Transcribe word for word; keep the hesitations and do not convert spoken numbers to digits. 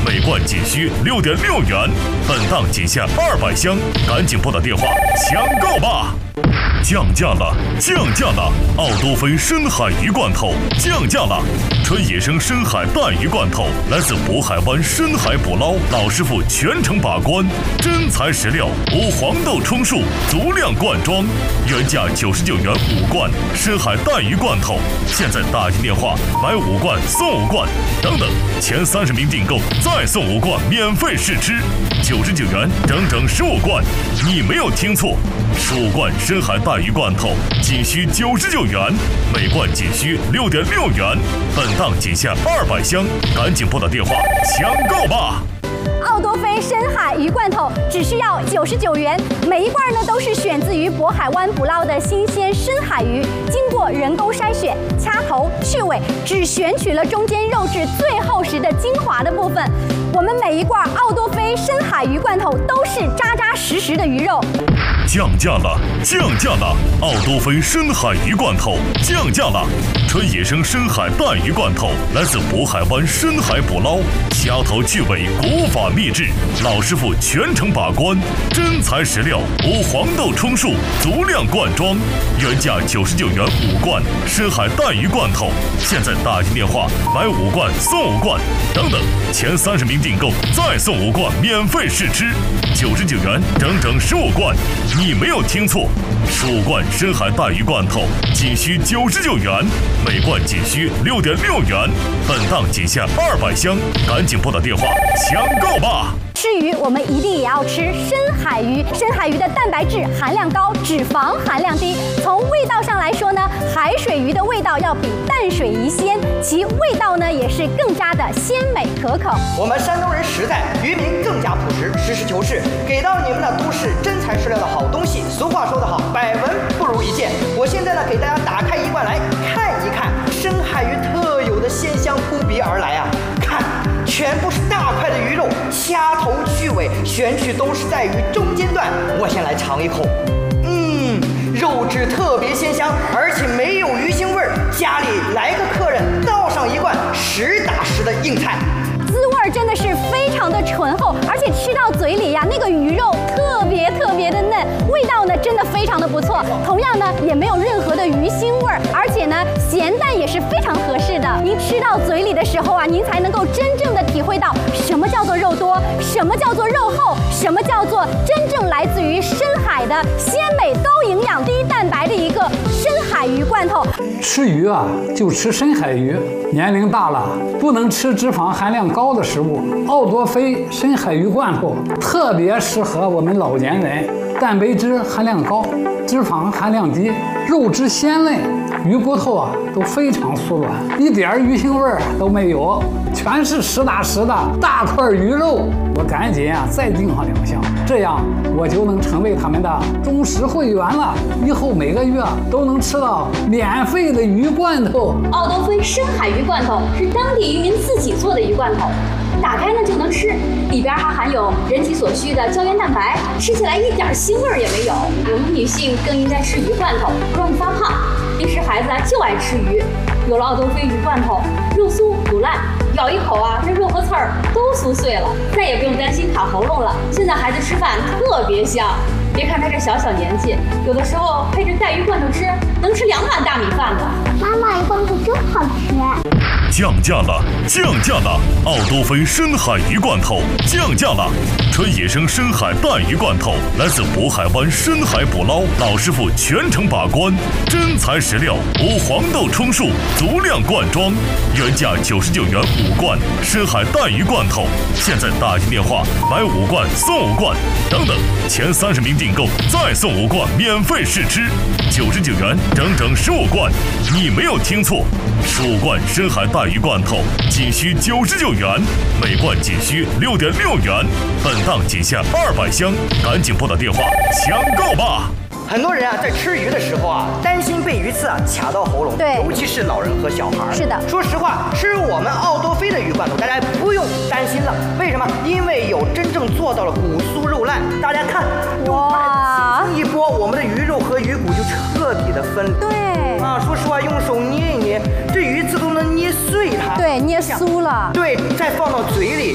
每罐仅需六点六元，本档仅限二百箱，赶紧拨打电话抢购吧！降价了，降价了！奥多菲深海鱼罐头降价了，纯野生深海带鱼罐头，来自渤海湾深海捕捞，老师傅全程把关，真材实料，无黄豆充数，足量灌装，原价九十九元五罐深海带鱼罐头，现在打进电话买五罐送五罐，等等，前三十名订购再送五罐免费试吃，九十九元整整十五罐，你没有听错，十五罐深海带鱼罐头仅需九十九元，每罐仅需六点六元，本档仅限二百箱，赶紧拨打电话抢购吧！ 奥多菲深海鱼罐头只需要九十九元，每一罐呢都是选自于渤海湾捕捞的新鲜深海鱼，经过人工筛选、掐头、去尾，只选取了中间肉质最厚实的精华的部分。我们每一罐奥多菲深海鱼罐头都是扎扎实实的鱼肉。 降价了，降价了！奥多菲深海鱼罐头降价了，纯野生深海带鱼罐头，来自渤海湾深海捕捞，掐头去尾，古法秘制，老师傅全程把关，真材实料，无黄豆充数，足量灌装，原价九十九元五罐深海带鱼罐头，现在打进电话买五罐送五罐，等等，前三十名订购再送五罐免费试吃，九十九元整整十五罐。你没有听错，十五罐深海带鱼罐头仅需九十九元，每罐仅需六点六元，本档仅限二百箱，赶紧拨打电话抢购吧！ 吃鱼，我们一定也要吃深海鱼。深海鱼的蛋白质含量高，脂肪含量低。从味道上来说呢，海水鱼的味道要比淡水鱼鲜，其味道呢也是更加的鲜美可口。 我们山东人实在，渔民更加朴实，实事求是，给到你们的都是真材实料的好东西。俗话说得好，百闻不如一见。我现在呢，给大家打开一罐来看一看，深海鱼特有的鲜香扑鼻而来啊！看，全部是大块的鱼肉，掐头去尾，选取都是在于中间段。我先来尝一口，嗯，肉质特别鲜香，而且没有鱼腥味儿。家里来个客人，倒上一罐实打实的硬菜， 滋味真的是非常的醇厚，而且吃到嘴里呀，那个鱼肉特别特别的嫩，味道呢真的非常的不错。同样呢，也没有任何的鱼腥味儿，而且呢，咸淡也是非常合适的。您吃到嘴里的时候啊，您才能够真正的体会到什么叫做肉多，什么叫做肉厚，什么叫做真正来自于深海的鲜美、高营养、低蛋白的一个深海鱼罐头。 吃鱼啊，就吃深海鱼。年龄大了，不能吃脂肪含量高的食物。奥多菲深海鱼罐头特别适合我们老年人，蛋白质含量高，脂肪含量低，肉质鲜嫩，鱼骨头啊都非常酥软，一点鱼腥味儿都没有，全是实打实的大块鱼肉。我赶紧啊再订上两箱，这样我就能成为他们的忠实会员了。以后每个月都能吃到免费的鱼罐头。 奥多菲深海鱼罐头是当地渔民自己做的鱼罐头，打开呢就能吃，里边还含有人体所需的胶原蛋白，吃起来一点腥味也没有。我们女性更应该吃鱼罐头，不容易发胖。平时孩子啊就爱吃鱼，有了奥多菲鱼罐头，肉酥不烂，咬一口啊，这肉和刺儿都酥碎了，再也不用担心卡喉咙了。现在孩子吃饭特别香，别看他这小小年纪，有的时候配着带鱼罐头吃，能吃两碗大米饭的。 妈妈，鱼罐头真好吃。 降价了，降价了！奥多菲深海鱼罐头降价了，纯野生深海带鱼罐头，来自渤海湾深海捕捞，老师傅全程把关，真材实料，无黄豆充数，足量灌装，原价九十九元五罐深海带鱼罐头，现在打进电话买五罐送五罐，等等，前三十名订购再送五罐免费试吃，九十九元整整十五罐，你没有听错，十五罐深海带鱼罐头仅需九十九元，每罐仅需六点六元，本档仅限二百箱，赶紧拨打电话抢购吧！ 很多人啊，在吃鱼的时候啊，担心被鱼刺啊卡到喉咙， 对， 尤其是老人和小孩。 是的， 说实话，吃我们奥多菲的鱼罐头，大家不用担心了。为什么？因为有真正做到了骨酥肉烂。大家看，哇，一拨，我们的鱼肉和鱼骨就彻底的分离。 对啊，说实话，用手捏一捏，这鱼刺都能捏碎它。 对，捏酥了。 对，再放到嘴里。